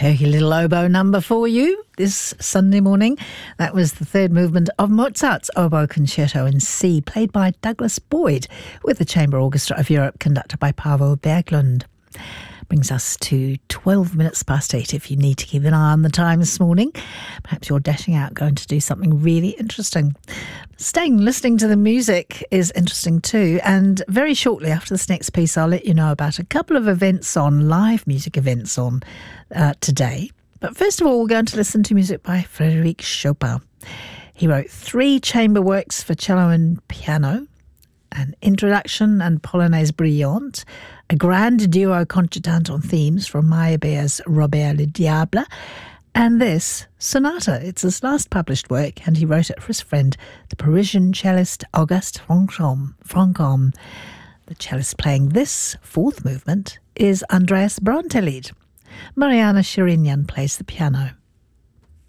perky little oboe number for you this Sunday morning. That was the third movement of Mozart's Oboe Concerto in C, played by Douglas Boyd with the Chamber Orchestra of Europe, conducted by Paavo Berglund. Brings us to 12 minutes past 8 if you need to keep an eye on the time this morning. Perhaps you're dashing out going to do something really interesting. Staying listening to the music is interesting too, and very shortly after this next piece I'll let you know about a couple of events on, live music events on today. But first of all, we're going to listen to music by Frédéric Chopin. He wrote 3 chamber works for cello and piano, an introduction and polonaise brillante, a grand duo concertante on themes from Meyerbeer's Robert le Diable, and this sonata. It's his last published work, and he wrote it for his friend, the Parisian cellist Auguste Franchomme. The cellist playing this fourth movement is Andreas Brantelid. Mariana Shirinyan plays the piano.